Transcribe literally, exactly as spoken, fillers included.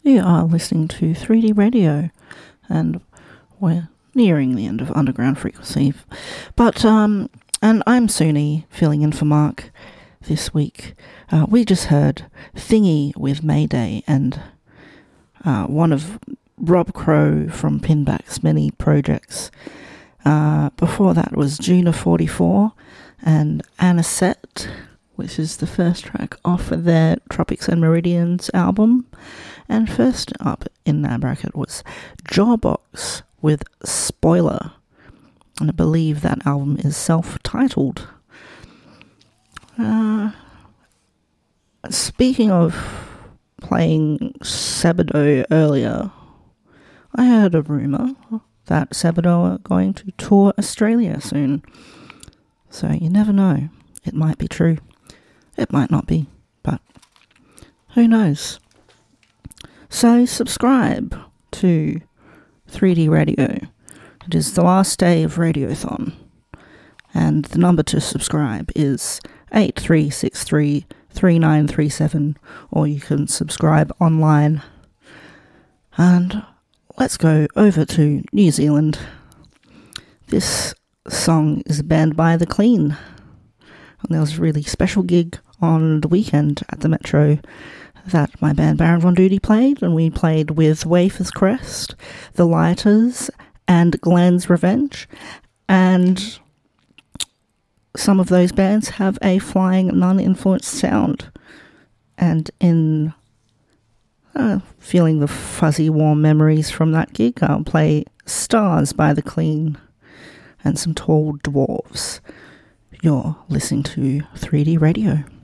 You are listening to three D Radio, and we're nearing the end of Underground Frequency. But, um, and I'm Suni, filling in for Mark this week. Uh, we just heard Thingy with Mayday, and uh, one of Rob Crow from Pinback's many projects. Uh, before that was Juna forty-four and Anisette, which is the first track off of their Tropics and Meridians album. And first up in that bracket was Jawbox with Spoiler. And I believe that album is self-titled. Uh, speaking of playing Sabado earlier, I heard a rumour that Sabado are going to tour Australia soon. So you never know. It might be true. It might not be. But who knows? So subscribe to three D Radio. It is the last day of Radiothon. And the number to subscribe is eight three six three, three nine three seven, or you can subscribe online. And let's go over to New Zealand. This song is banned by The Clean. And there was a really special gig on the weekend at the Metro that my band Baron Von Duty played, and we played with Wafer's Crest, The Lighters, and Glenn's Revenge. And some of those bands have a flying, non-influenced sound. And in uh, feeling the fuzzy, warm memories from that gig, I'll play Stars by The Clean and some Tall Dwarves. You're listening to three D Radio.